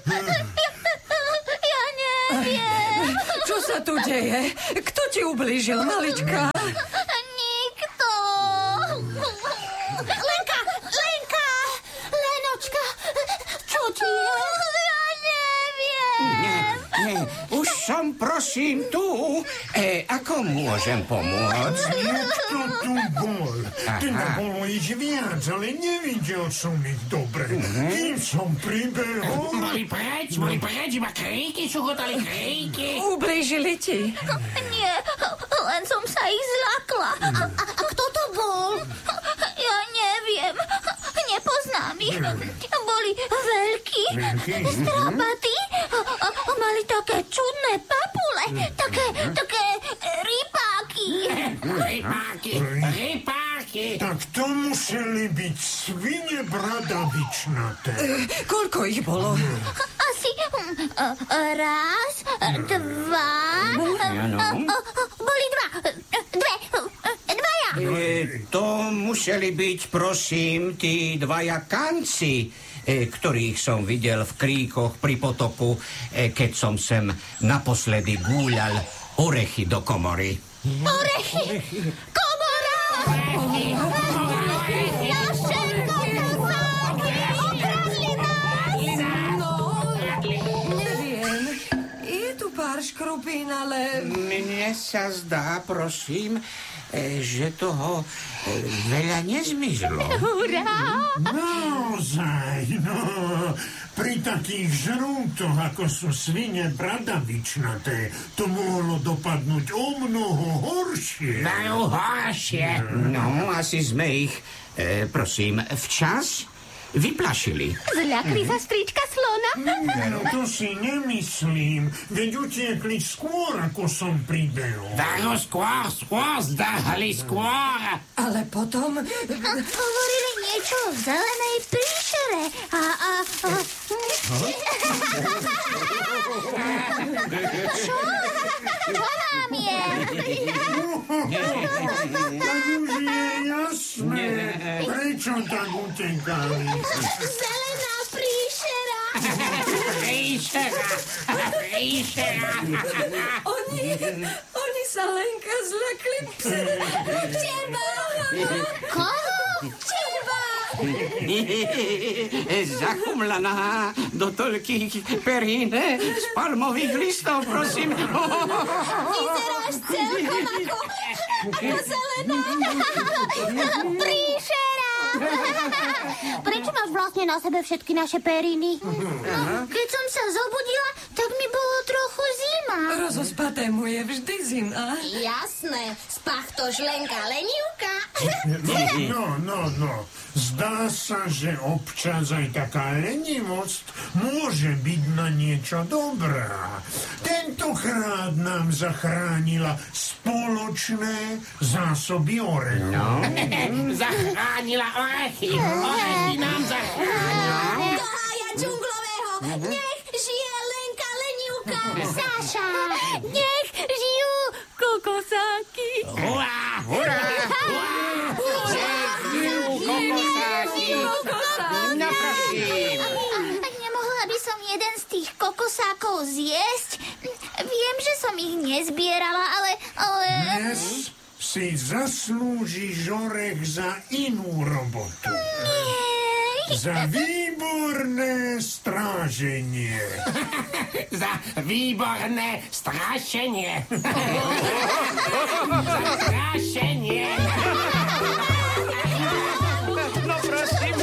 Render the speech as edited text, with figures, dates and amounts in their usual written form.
Ja neviem. Čo sa tu deje? Kto ti ublížil, malička? Nikto. Lenka! Lenočka! Čo ti je? Ja neviem. Nie, už som, prosím, tu. Ako môžem pomôcť? Niekto tu bol. Teda bolo ich viac, ale nevidel som ich dobre. Kým som pribehol... Boli preč, iba kríky, šuchotali kríky. Ublížili ti? Nie, len som sa ich zľakla. A kto to bol? Ja neviem. Nepoznám ich. Boli veľkí, strápatí. Mali také čudné papule. Také rybáky. Rypáky. Tak to museli byť svine bradavičnaté. Koľko ich bolo? Asi raz, dva... Boli dvaja. To museli byť, prosím, tí dvaja kanci, ktorých som videl v kríkoch pri potoku, keď som sem naposledy gúľal orechy do komory. Orechy! Komora! Naše kokosáky! Okradli nás! Neviem. Je tu pár škrupín, ale... Mne sa zdá, prosím, že toho veľa nezmizlo. Naozaj, no. Pri takých žrútoch, ako sú svine bradavičnaté, to mohlo dopadnúť o mnoho horšie. No, asi sme ich, prosím, včas vyplašili. Zľakli sa strička slona? No to si nemyslím, veď utiekli skôr, ako som pribehol. Daru skôr, zdahli skôr. Ale potom... Hovorili niečo o zelenej príšere. Čo? Čo vám je? Tak už je jasné, prečo tak utekali. Zelená príšera. Príšera. Oni sa Lenka zľakli. Teba. Koho? Teba. Zachumlaná do toľkých perín z palmových listov, prosím. Vyzeráš celkom ako zelená príšera. Prečo máš vlastne na sebe všetky naše periny? Keď som sa zobudila, tak mi bolo trochu zima. Rozospatému je vždy zima. Jasné, spachtoš Lenka lenivka. No. Zdá sa, že občas aj taká lenivosť môže byť na niečo dobrá. Tentokrát nám zachránila spoločné zásoby orechov. No. Zachránila orechy. Orechy nám zachránila. Hája džunglového, nech žije Lenka lenivka. Saša, nech žijú kokosáky. Hurá, hurá, hurá. No, prosím. Nemohla by som jeden z tých kokosákov zjesť? Viem, že som ich nezbierala, ale... Dnes si zaslúžiš orech za inú robotu. Za výborné stráženie. Za výborné strašenie. Za strašenie.